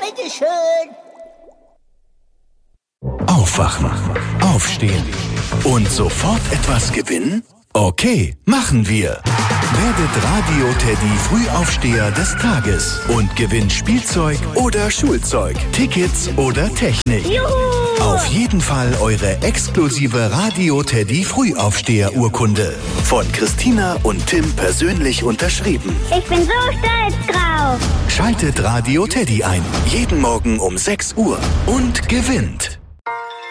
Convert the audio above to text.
bitteschön. Aufwachen, aufstehen und sofort etwas gewinnen? Okay, machen wir. Werdet Radio Teddy Frühaufsteher des Tages und gewinnt Spielzeug oder Schulzeug, Tickets oder Technik. Juhu! Auf jeden Fall eure exklusive Radio Teddy Frühaufsteher-Urkunde. Von Christina und Tim persönlich unterschrieben. Ich bin so stolz drauf. Schaltet Radio Teddy ein. Jeden Morgen um 6 Uhr und gewinnt.